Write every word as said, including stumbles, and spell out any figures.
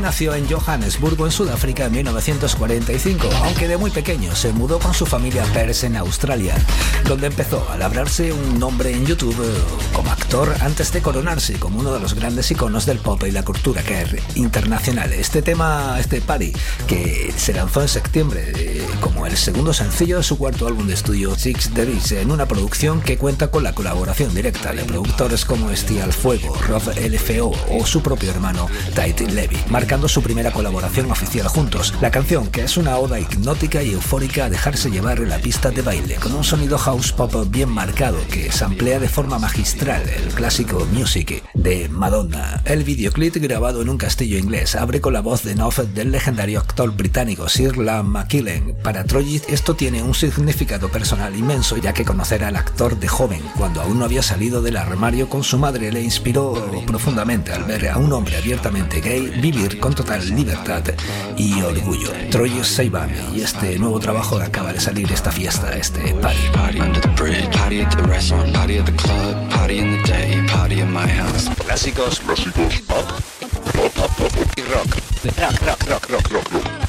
nació en Johannesburgo, en Sudáfrica, en mil novecientos cuarenta y cinco, aunque de muy pequeño se mudó con su familia a Perth, en Australia, donde empezó a labrarse un nombre en YouTube como actor antes de coronarse como uno de los grandes iconos del pop y la cultura queer internacional. Este tema, este Party, que se lanzó en septiembre eh, como el segundo sencillo de su cuarto álbum de estudio Six Degrees, en una producción que cuenta con la colaboración directa de productores como Estial Fuego, Rob L F O o su propio hermano Tait Levy, marcando su primera colaboración oficial juntos. La canción, que es una oda hipnótica y eufórica a dejarse llevar en la pista de baile, con un sonido house pop bien marcado que samplea de forma magistral el clásico Music de Madonna. El videoclip, grabado en un castillo inglés, abre con la voz de Knopf del legendario actor británico Sir Ian McKellen. Para Troye esto tiene un significado personal inmenso, ya que conocer al actor de joven, cuando aún no había salido del armario con su madre, le inspiró profundamente al ver a un hombre abiertamente gay vivir con total libertad y orgullo. Troye Sivan y este nuevo trabajo que acaba de salir, esta fiesta, este Party. Party under the bridge, party at the restaurant, party at the club, party in the day, party in my house. Clásicos, clásicos, pop, pop, pop, pop y rock. Rock, rock, rock, rock, rock, rock.